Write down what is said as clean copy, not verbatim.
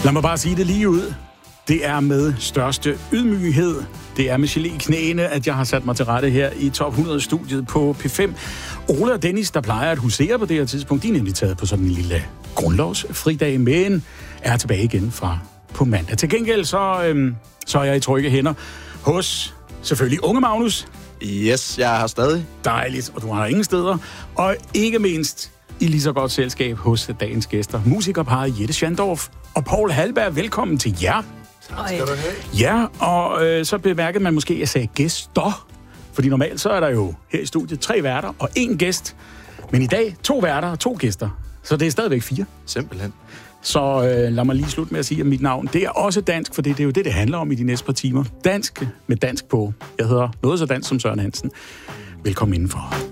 Lad mig bare sige det lige ud. Det er med største ydmyghed. Det er med gelé i knæene, at jeg har sat mig til rette her i Top 100-studiet på P5. Ole og Dennis, der plejer at husere på det her tidspunkt, de er nemlig taget på sådan en lille grundlovsfridag, men er tilbage igen fra på mandag. Til gengæld så er jeg i trygge hænder hos selvfølgelig unge Magnus. Yes, jeg er her stadig. Dejligt, og du har ingen steder. Og ikke mindst i lige så godt selskab hos dagens gæster. Musikerparret Jette Schandorf og Paul Halberg. Velkommen til jer. Tak skal du have. Ja, og så bemærkede man måske, at jeg sagde gæster. Fordi normalt så er der jo her i studiet 3 værter og 1 gæst. Men i dag 2 værter og 2 gæster. Så det er stadigvæk 4. Simpelthen. Så lad mig lige slutte med at sige, at mit navn, det er også dansk, for det er jo det handler om i de næste par timer. Dansk med dansk på. Jeg hedder noget så dansk som Søren Hansen. Velkommen indenfor.